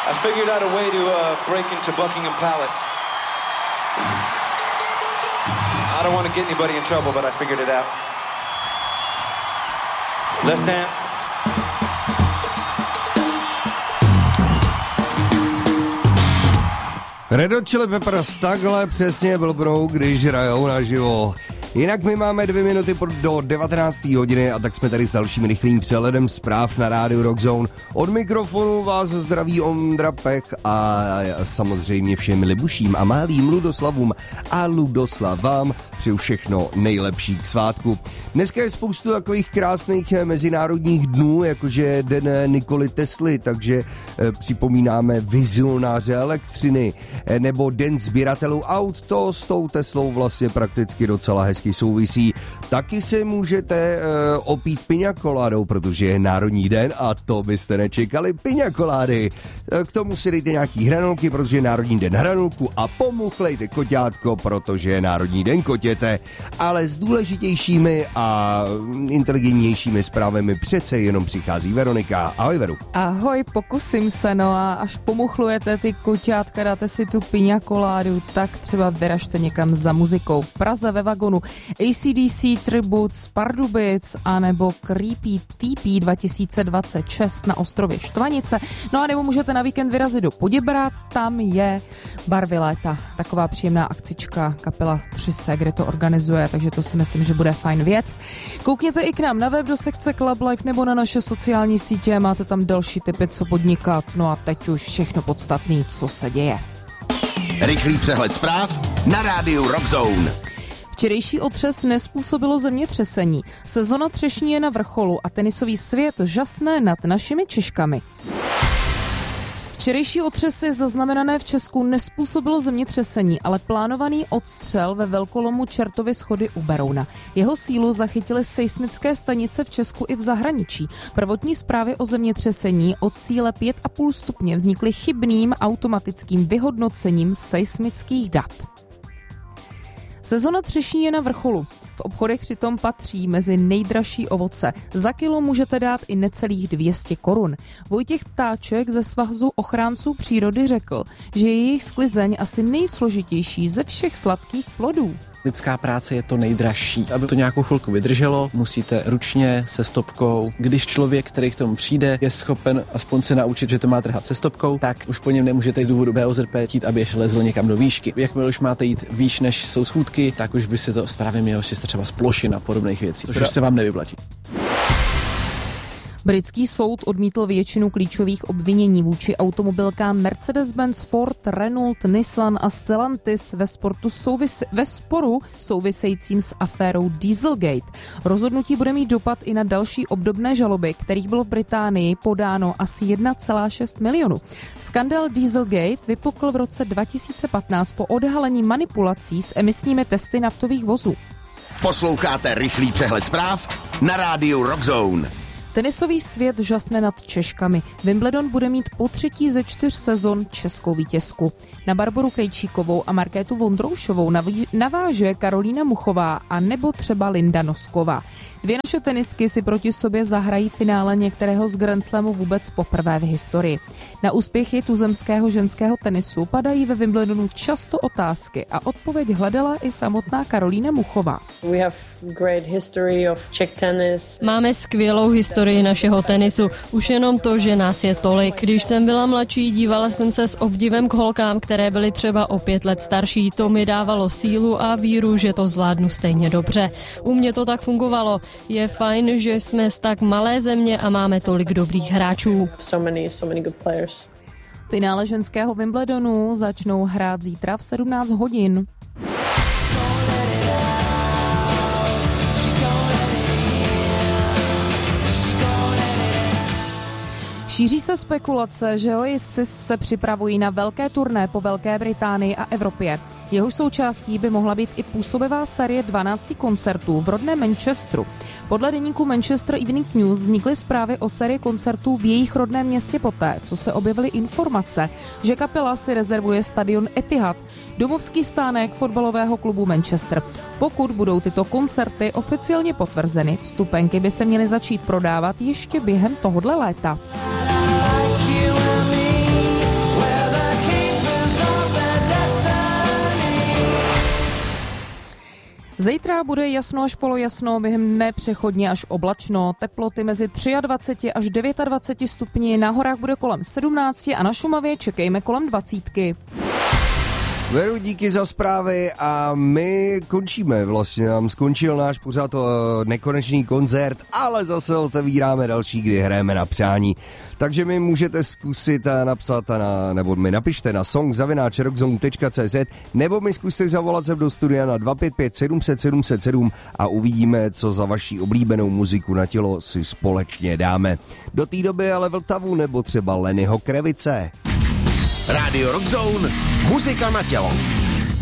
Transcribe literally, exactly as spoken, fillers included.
I figured out a way to uh, break into Buckingham Palace. I don't want to get anybody in trouble, but I figured it out. Let's dance. Red Hot Chili Peppers takhle přesně blbnou, když hrajou naživo. Jinak my máme dvě minuty do devatenácté hodiny a tak jsme tady s dalším rychlým přehledem zpráv na rádiu Rock Zone. Od mikrofonu vás zdraví Ondra Pech a samozřejmě všem libuším a malým Ludoslavům a Ludoslavám přeju všechno nejlepší k svátku. Dneska je spoustu takových krásných mezinárodních dnů, jakože den Nikoly Tesly, takže eh, připomínáme vizionáře elektřiny, eh, nebo den sběratelů aut, to s tou Teslou vlastně prakticky docela hezky souvisí. Taky se můžete e, opít piňakoládou, protože je národní den a to byste nečekali, piňakolády. E, k tomu si dejte nějaký hranolky, protože je národní den hranolku a pomuchlejte koťátko, protože je národní den kotěte. Ale s důležitějšími a inteligentnějšími zprávami přece jenom přichází Veronika. Ahoj, Veru. Ahoj, pokusím se, no a až pomuchlujete ty koťátka, dáte si tu piňakoládu, tak třeba vyražte někam za muzikou. V Praze ve vagonu A C D C Tribute z Pardubic anebo Creepy T P dva tisíce dvacet šest na ostrově Štvanice. No a nebo můžete na víkend vyrazit do Poděbrad, tam je Barvy léta, taková příjemná akcička kapela tři se, kde to organizuje, takže to si myslím, že bude fajn věc. Koukněte i k nám na web do sekce Club Life nebo na naše sociální sítě, máte tam další tipy, co podnikat. No a teď už všechno podstatné, co se děje. Rychlý přehled zpráv na rádiu Rock Zone. Včerejší otřes nezpůsobilo zemětřesení. Sezona třešní je na vrcholu a tenisový svět žasne nad našimi Češkami. Včerejší otřesy zaznamenané v Česku nezpůsobilo zemětřesení, ale plánovaný odstřel ve velkolomu Čertovy schody u Berouna. Jeho sílu zachytily seismické stanice v Česku i v zahraničí. Prvotní zprávy o zemětřesení od síle pět a půl stupně vznikly chybným automatickým vyhodnocením seismických dat. Sezona třešní je na vrcholu. V obchodech přitom patří mezi nejdražší ovoce. Za kilo můžete dát i necelých dvě stě korun. Vojtěch Ptáček ze Svazu ochránců přírody řekl, že je jejich sklizeň asi nejsložitější ze všech sladkých plodů. Lidská práce je to nejdražší. Aby to nějakou chvilku vydrželo, musíte ručně se stopkou. Když člověk, který k tomu přijde, je schopen aspoň se naučit, že to má trhat se stopkou, tak už po něm nemůžete z důvodu B O Z P chtít, aby lezl někam do výšky. Jakmile už máte jít výš, než jsou schůdky, tak už by si to správně mělo třeba z plošin a podobných věcí, což už se vám nevyplatí. Britský soud odmítl většinu klíčových obvinění vůči automobilkám Mercedes-Benz, Ford, Renault, Nissan a Stellantis ve, sportu souvis- ve sporu souvisejícím s aférou Dieselgate. Rozhodnutí bude mít dopad i na další obdobné žaloby, kterých bylo v Británii podáno asi jedna celá šest milionu. Skandál Dieselgate vypukl v roce dva tisíce patnáct po odhalení manipulací s emisními testy naftových vozů. Posloucháte rychlý přehled zpráv na rádiu Rock Zone. Tenisový svět žasne nad Češkami. Wimbledon bude mít po třetí ze čtyř sezon českou vítězku. Na Barboru Krejčíkovou a Markétu Vondroušovou naváže Karolína Muchová a nebo třeba Linda Nosková. Dvě naše tenistky si proti sobě zahrají finále některého z Grand Slamu vůbec poprvé v historii. Na úspěchy tuzemského ženského tenisu padají ve Wimbledonu často otázky a odpověď hledala i samotná Karolína Muchová. We have great history of Czech tennis. Máme skvělou historii našeho tenisu. Už jenom to, že nás je tolik. Když jsem byla mladší, dívala jsem se s obdivem k holkám, které byly třeba o pět let starší. To mi dávalo sílu a víru, že to zvládnu stejně dobře. U mě to tak fungovalo. Je fajn, že jsme z tak malé země a máme tolik dobrých hráčů. So many, so many good players. Finále ženského Wimbledonu začnou hrát zítra v sedmnáct hodin. Šíří se spekulace, že Oasis se připravují na velké turné po Velké Británii a Evropě. Jehož součástí by mohla být i působivá série dvanácti koncertů v rodném Manchesteru. Podle deníku Manchester Evening News vznikly zprávy o sérii koncertů v jejich rodném městě poté, co se objevily informace, že kapela si rezervuje stadion Etihad, domovský stánek fotbalového klubu Manchester. Pokud budou tyto koncerty oficiálně potvrzeny, vstupenky by se měly začít prodávat ještě během tohohle léta. Zítra bude jasno až polojasno, během dne přechodně až oblačno. Teploty mezi dvacet tři až dvacet devět stupni, na horách bude kolem sedmnáct a na Šumavě čekejme kolem dvacítky. Veru, díky za zprávy a my končíme vlastně. Nám skončil náš pořád uh, nekonečný koncert, ale zase otevíráme další, kdy hrajeme na přání. Takže mi můžete zkusit napsat na, nebo mi napište na song zavináč rockzone tečka cé zet nebo mi zkuste zavolat sem do studia na dva pět pět sedm set sedm set sedm a uvidíme, co za vaši oblíbenou muziku na tělo si společně dáme. Do té doby ale Vltavu nebo třeba Lennyho Krevice. Rádio Rockzone, muzika na tělo.